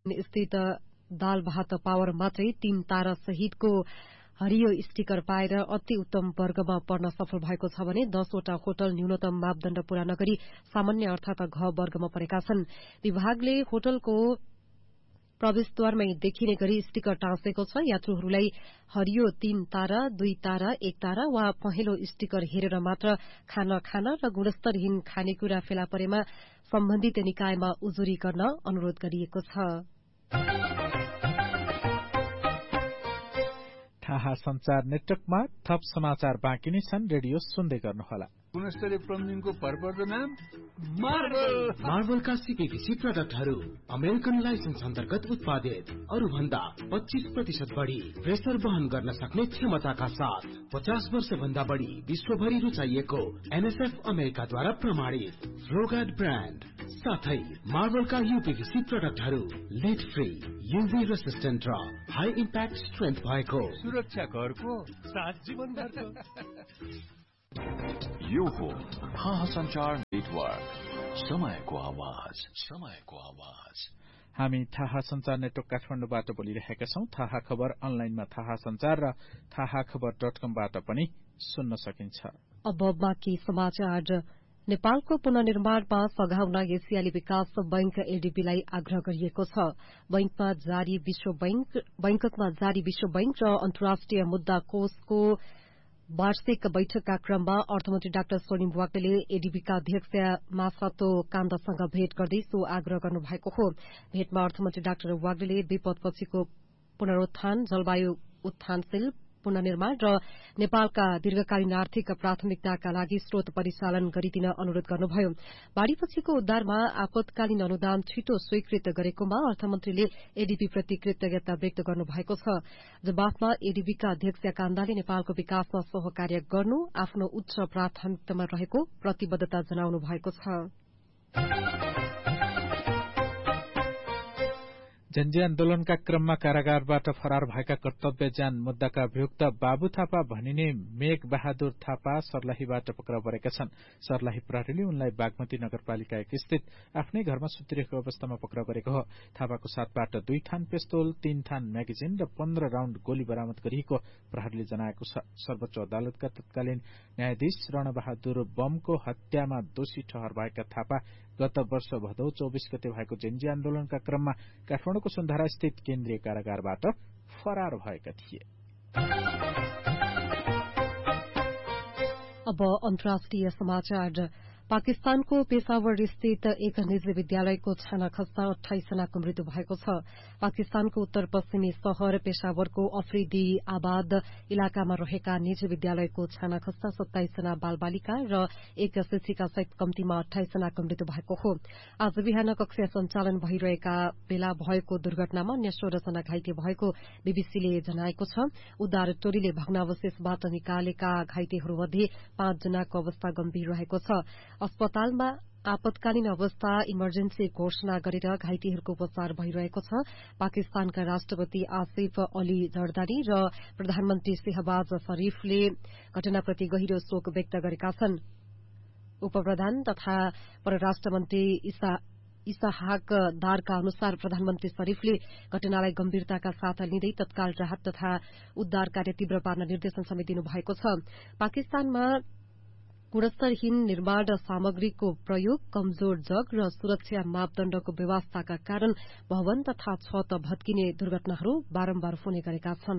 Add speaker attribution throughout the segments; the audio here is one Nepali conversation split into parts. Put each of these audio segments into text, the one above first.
Speaker 1: स्थित दाल भात पावर मात्रै 3 तारा सहितको हरियो स्टिकर पाएर अति उत्तम वर्गमा पर्न सफल भएको छ भने 10 वटा होटल न्यूनतम मापदण्ड पूरा नगरी सामान्य अर्थात घ वर्गमा परेका छन्। विभागले होटलको प्रवेशद्वारमै देखिने गरी स्टिकर टाँसेको छ। यात्रुहरूलाई हरियो 3 तारा 2 तारा 1 तारा वा पहेँलो स्टिकर हेरेर मात्र खान र गुणस्तरहीन खानेकुरा फेला परेमा सम्बन्धित निकायमा उजुरी गर्न अनुरोध गरिएको छ।
Speaker 2: थाहा संचार नेटवर्कमा थप समाचार बाँकी नै छन्। रेडियो सुन्दै गर्नुहोला।
Speaker 3: गुणस्तरीय प्लम्बिङको भरपर्दो नाम
Speaker 4: मार्बलका सीपीवीसी प्रोडक्टहरू अमेरिकन लाइसेन्स अन्तर्गत उत्पादित, अरू भन्दा 25% बढी प्रेसर वहन गर्न सक्ने क्षमताका साथ 50 वर्ष भन्दा बढी विश्वभरि रुचाइएको एनएसएफ अमेरिकाद्वारा प्रमाणित फ्लोगार्ड ब्रान्ड साथै मार्बलका यूपीवीसी प्रोडक्टहरू लिड फ्री, यूभी रेसिस्टेन्ट र हाई इम्प्याक्ट स्ट्रेन्थ भएको
Speaker 3: सुरक्षा घरको साथ जीवनभरको।
Speaker 5: यो हो थाहा संचार नेटवर्क, समयको आवाज।
Speaker 2: हामी थाहा संचार नेटवर्क काठमाडौँबाट बोलिरहेका छौं। थाहा खबर अनलाइनमा थाहा संचार र थाहाखबर.com-बाट पनि सुन्न सकिन्छ।
Speaker 1: अब बाँकी समाचार। नेपालको पुनर्निर्माणमा सघाउन एसियाली विकास बैंक एडीबीलाई आग्रह गरिएको छ। बैंककमा जारी विश्व बैंक र अन्तर्राष्ट्रिय मुद्दा कोषको वार्षिक बैठकका क्रममा अर्थमन्त्री डाक्टर सोनिम वाग्लेले एडीबीका अध्यक्ष मासातो कान्दासँग भेट गर्दै सो आग्रह गर्नुभएको हो। भेटमा अर्थमन्त्री डाक्टर वाग्लेले विपदपछिको पुनरुत्थान, जलवायु उत्थानशील पुनर्निर्माण र नेपालका दीर्घकालीन आर्थिक प्राथमिकताका लागि स्रोत परिचालन गरिदिन अनुरोध गर्नुभयो। बाढ़ीपछिको उद्धारमा आपतकालीन अनुदान छिटो स्वीकृत गरेकोमा अर्थमन्त्रीले एडीबीप्रति कृतज्ञता व्यक्त गर्नुभएको छ। जवाफमा एडीबीका अध्यक्ष कान्दाले नेपालको विकासमा सहकार्य गर्नु आफ्नो उच्च प्राथमिकतामा रहेको प्रतिबद्धता जनाउनु भएको छ।
Speaker 2: जनजी आन्दोलनका क्रममा कारागारबाट फरार भएका कर्तव्यजान मुद्दाका अभियुक्त बाबु थापा भनिने मेघ बहादुर थापा सर्लाहीबाट पक्राउ परेका छन्। सर्लाही प्रहरीले उनलाई बागमती नगरपालिका 1 स्थित आफ्नै घरमा सुतिरहेको अवस्थामा पक्राउ गरेको हो। थापाको साथबाट 2 थान पिस्तोल, 3 थान म्यागजिन र 15 राउण्ड गोली बरामद गरिएको प्रहरीले जनाएको छ। सर्वोच्च अदालतका तत्कालीन न्यायाधीश रणबहादुर बमको हत्यामा दोषी ठहर भएका थापा गत वर्ष भदौ 24 गते भएको जनजी आन्दोलनका क्रममा काठमाडौँको सुन्धारा स्थित केन्द्रीय कारागारबाट फरार भएका थिए।
Speaker 1: अब अन्तर्राष्ट्रिय समाचार। पाकिस्तानको पेशावर स्थित एक निजी विद्यालयको छाना खस्दा 28 जनाको मृत्यु भएको छ। पाकिस्तानको उत्तर पश्चिमी शहर पेशावरको अफ्रिदी आबाद इलाकामा रहेका निजी विद्यालयको छाना खस्दा 27 जना बालबालिका र एक शिक्षिका सहित कम्तीमा 28 जनाको मृत्यु भएको हो। आज बिहान कक्षा सञ्चालन भइरहेका बेला भएको दुर्घटनामा अन्य 16 जना घाइते भएको बीबीसीले जनाएको छ। उद्धार टोलीले भग्नावशेषबाट निकालेका घाइतेहरूमध्ये 5 जनाको अवस्था गम्भीर रहेको छ। अस्पतालमा आपतकालीन अवस्था इमर्जेन्सी घोषणा गरेर घाइतेहरूको उपचार भइरहेको छ। पाकिस्तानका राष्ट्रपति आसिफ अली जर्दारी र प्रधानमन्त्री शहबाज शरीफले घटनाप्रति गहिरो शोक व्यक्त गरेका छन्। उपप्रधान तथा परराष्ट्र मन्त्री इसाहाक दारका अनुसार प्रधानमन्त्री शरीफले घटनालाई गम्भीरताका साथ लिँदै तत्काल राहत तथा उद्धार कार्य तीव्र पार्न निर्देशन समेत दिनुभएको छ। पाकिस्तानमा गुणस्तरहीन निर्माण सामग्रीको प्रयोग, कमजोर जग र सुरक्षा मापदण्डको व्यवस्थाका कारण भवन तथा छत भत्किने दुर्घटनाहरू बारम्बार हुने गरेका छन्।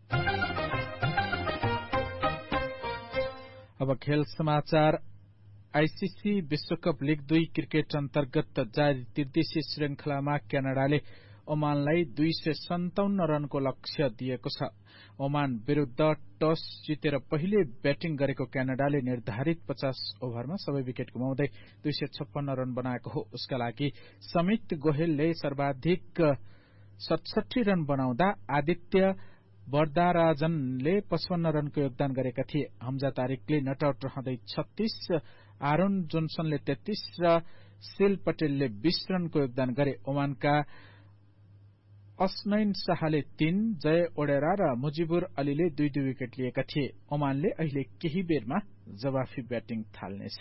Speaker 2: अब खेल समाचार। आईसीसी विश्वकप लीग 2 क्रिकेट अन्तर्गत जारी त्रिदेशीय श्रृंखलामा क्यानाडाले ओमानलाई 257 रनको लक्ष्य दिएको छ। ओमान विरूद्ध टस जितेर पहिले ब्याटिङ गरेको क्यानाडाले निर्धारित 50 ओभरमा सबै विकेट गुमाउँदै 256 रन बनाएको हो। उसका लागि समित गोहेलले सर्वाधिक 67 रन बनाउँदा आदित्य वरदाराजनले 55 रनको योगदान गरेका थिए। हमजा तारिकले नट आउट रहँदै 36, आरोन जोन्सनले 33 र सेल पटेलले 20 रनको योगदान गरे। ओमानका अस्नैन शाहले 3, जय ओडेरा र मुजिबुर अलीले 2-2 विकेट लिएका थिए। ओमानले अहिले केही बेरमा जवाफी ब्याटिङ थाल्नेछ।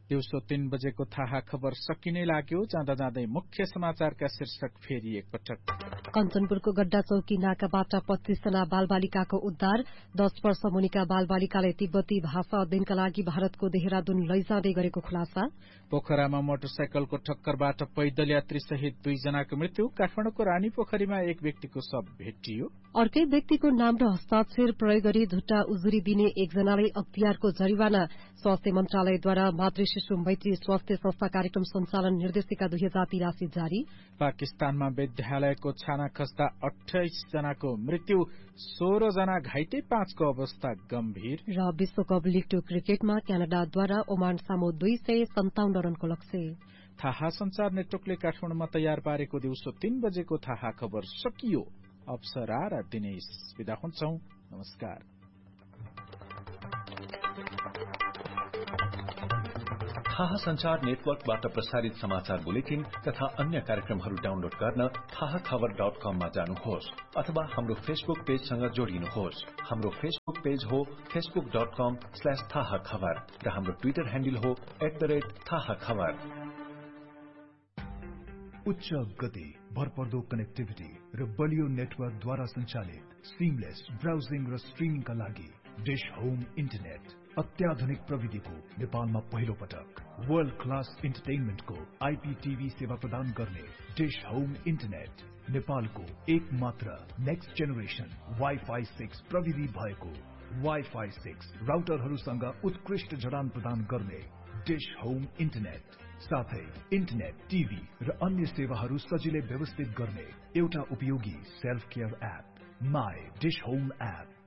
Speaker 2: दिउँसो 3 बजेको थाहा खबर सकिने लाग्यो। जाँदा जाँदै मुख्य समाचारका शीर्षक फेरि एकपटक।
Speaker 1: कञ्चनपुरको गड्डा चौकी नाकाबाट 25 जना बालबालिकाको उद्धार। 10 वर्ष मुनिका बालबालिकालाई तिब्बती भाषा अध्ययनका लागि भारतको देहरादून लैजाँदै गरेको खुलासा।
Speaker 2: पोखरामा मोटरसाइकलको ठक्करबाट पैदल यात्री सहित 2 जनाको मृत्यु। काठमाडौँको रानी पोखरीमा एक व्यक्तिको शव भेटियो।
Speaker 1: अर्कै व्यक्तिको नाम र हस्ताक्षर प्रयोग गरी झुट्टा उजुरी दिने एकजनालाई अख्तियारको जरिवाना। स्वास्थ्य मन्त्रालयद्वारा मातृ शिशु मैत्री स्वास्थ्य संस्था कार्यक्रम सञ्चालन निर्देशिका 2083 जारी।
Speaker 2: पाकिस्तानमा विद्यालयको छाना खस्दा 28 जनाको मृत्यु, 16 जना घाइते, 5 को अवस्था गम्भीर।
Speaker 1: र विश्वकप लीग 2 क्रिकेटमा क्यानाडाद्वारा ओमान सामु 257 रनको लक्ष्य।
Speaker 2: थाहा संचार नेटवर्कले काठमाडौँमा तयार पारेको दिउँसो 3 बजेको थाहा खबर सकियो। अप्सरा र दिनेश बिदा हुन्छौं। नमस्कार।
Speaker 5: थाहा संचार नेटवर्कबाट प्रसारित समाचार बुलेटिन तथा अन्य कार्यक्रमहरू डाउनलोड गर्न थाहाखबर.com मा जानुहोस् अथवा हाम्रो फेसबुक पेजसँग जोडिनुहोस्। हाम्रो फेसबुक पेज हो facebook.com/थाहाखबर र हाम्रो ट्विटर ह्यान्डल हो @थाहाखबर।
Speaker 6: उच्च गति, भरपर्दो कनेक्टिभिटी र बलियो नेटवर्कद्वारा सञ्चालित सिमलेस ब्राउजिङ र स्ट्रिमिङका लागि डिश होम इन्टरनेट। अत्याधुनिक प्रविधिको नेपालमा पहिलो पटक वर्ल्ड क्लास इन्टरटेनमेन्टको IPTV सेवा प्रदान गर्ने डिश होम इन्टरनेट नेपालको एक मात्र नेक्स्ट जेनेरेसन वाइफाई 6 प्रविधि भएको वाइफाई 6 राउटरहरूसँग उत्कृष्ट जडान प्रदान गर्ने डिश होम इन्टरनेट, साथै इन्टरनेट, टिभी र अन्य सेवाहरू सजिलै व्यवस्थित गर्ने एउटा उपयोगी self care app my dish home app.